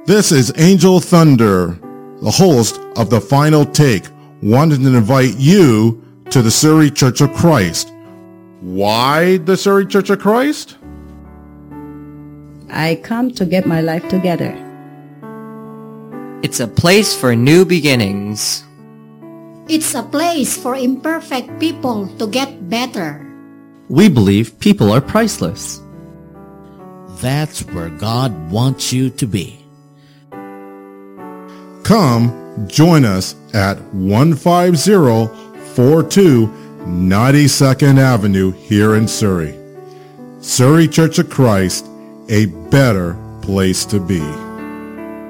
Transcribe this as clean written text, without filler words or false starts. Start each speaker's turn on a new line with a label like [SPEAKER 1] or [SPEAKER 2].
[SPEAKER 1] This is Angel Thunder, the host of The Final Take, wanting to invite you to the Surrey Church of Christ. Why the Surrey Church of Christ?
[SPEAKER 2] I come to get my life together.
[SPEAKER 3] It's a place for new beginnings.
[SPEAKER 4] It's a place for imperfect people to get better.
[SPEAKER 5] We believe people are priceless.
[SPEAKER 6] That's where God wants you to be.
[SPEAKER 1] Come join us at 15042 92nd Avenue here in Surrey. Surrey Church of Christ, a better place to be.